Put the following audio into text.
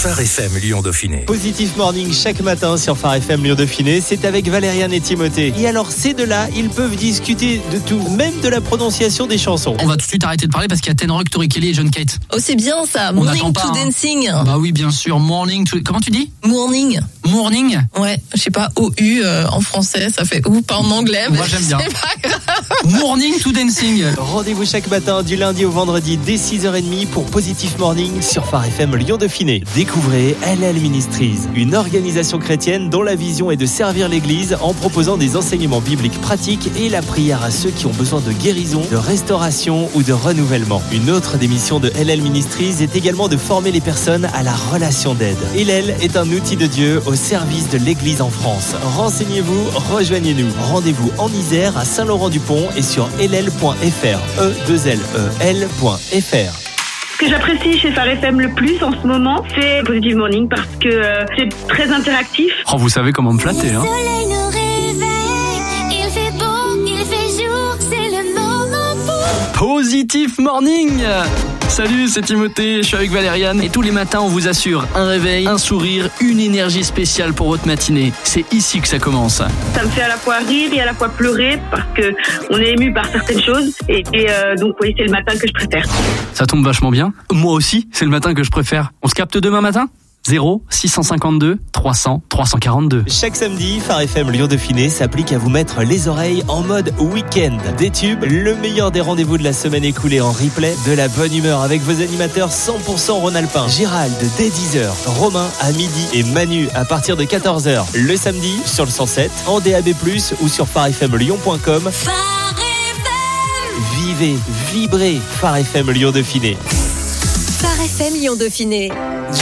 Phare FM Lyon Dauphiné. Positif Morning chaque matin sur Phare FM Lyon Dauphiné, c'est avec Valériane et Timothée. Et alors ces deux-là, ils peuvent discuter de tout, même de la prononciation des chansons. On va tout de suite arrêter de parler parce qu'il y a Ten Rock, Tori Kelly et John Kate. Oh, c'est bien ça, On Morning n'attend pas, to hein. Dancing. Bah oui, bien sûr, Morning to... Comment tu dis? Morning. Morning? Ouais, je sais pas, OU en français, ça fait OU, pas en anglais. Moi, mais j'aime bien. C'est pas grave. Morning to Dancing. Rendez-vous chaque matin du lundi au vendredi dès 6h30 pour Positif Morning sur Phare FM Lyon Dauphiné. Découvrez LL Ministries, une organisation chrétienne dont la vision est de servir l'Église en proposant des enseignements bibliques pratiques et la prière à ceux qui ont besoin de guérison, de restauration ou de renouvellement. Une autre des missions de LL Ministries est également de former les personnes à la relation d'aide. LL est un outil de Dieu au service de l'Église en France. Renseignez-vous, rejoignez-nous. Rendez-vous en Isère à Saint-Laurent-du-Pont et sur ll.fr. E2LEL.fr. Ce que j'apprécie chez Phare FM le plus en ce moment, c'est Positive Morning parce que c'est très interactif. Oh, vous savez comment me flatter, hein. Le soleil nous réveille, il fait beau, il fait jour, c'est le moment pour... Positif Morning. Salut, c'est Timothée, je suis avec Valériane et tous les matins on vous assure un réveil, un sourire, une énergie spéciale pour votre matinée. C'est ici que ça commence. Ça me fait à la fois rire et à la fois pleurer parce que on est ému par certaines choses et donc oui, c'est le matin que je préfère. Ça tombe vachement bien. Moi aussi, c'est le matin que je préfère. On se capte demain matin ? 0 652 300 342. Chaque samedi, Phare FM Lyon Dauphiné s'applique à vous mettre les oreilles en mode week-end. Des tubes, le meilleur des rendez-vous de la semaine écoulée en replay, de la bonne humeur avec vos animateurs 100% Rhône-Alpin. Gérald dès 10h, Romain à midi et Manu à partir de 14h. Le samedi sur le 107, en DAB+, ou sur pharefmlyon.com. Phare FM. Vivez, vibrez, Phare FM Lyon Dauphiné. Phare FM Lyon Dauphiné.